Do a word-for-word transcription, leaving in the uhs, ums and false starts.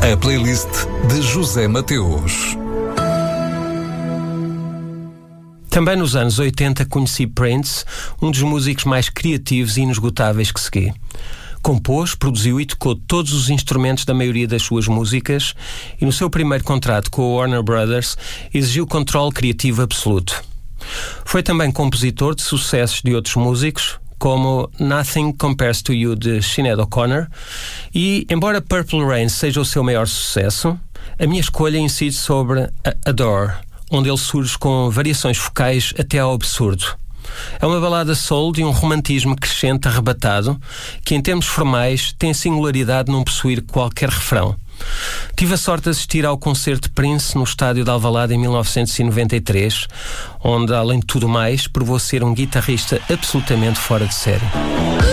A playlist de José Mateus. Também nos anos oitenta conheci Prince, um dos músicos mais criativos e inesgotáveis que segui. Compôs, produziu e tocou todos os instrumentos da maioria das suas músicas e no seu primeiro contrato com a Warner Brothers exigiu controle criativo absoluto. Foi também compositor de sucessos de outros músicos, como Nothing Compares to You de Sinéad O'Connor, e, embora Purple Rain seja o seu maior sucesso, a minha escolha incide sobre Adore, onde ele surge com variações focais até ao absurdo. É uma balada soul de um romantismo crescente arrebatado, que em termos formais tem a singularidade de não possuir qualquer refrão. Tive a sorte de assistir ao concerto de Prince no estádio de Alvalade em mil novecentos e noventa e três, onde, além de tudo mais, provou ser um guitarrista absolutamente fora de série.